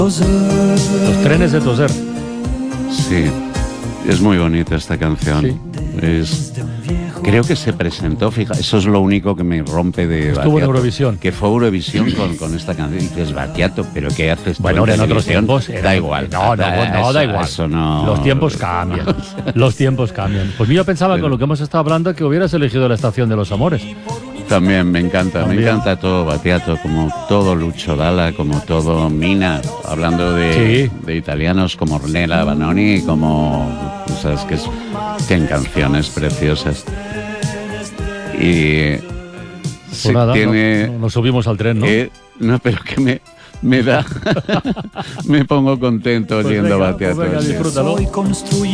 Los trenes de Toser. Sí, es muy bonita esta canción. Sí. Creo que se presentó, fija, eso es lo único que me rompe de Estuvo Battiato, en Eurovisión. que fue Eurovisión con esta canción. Y dices, Battiato, ¿pero qué haces tú Bueno, en otros televisión? tiempos Da igual. No, da igual. Eso no... Los tiempos cambian. Los tiempos cambian. Pues yo pensaba, con lo que hemos estado hablando, que hubieras elegido La Estación de los Amores. También me encanta todo Battiato, como todo Lucio Dalla, como todo Mina, hablando de italianos como Ornella Vanoni, como cosas que tienen canciones preciosas. Y pues nada, tiene, nos subimos al tren, ¿no? No, pero que me da, me pongo contento oyendo venga, Battiato. pues venga, disfrútalo.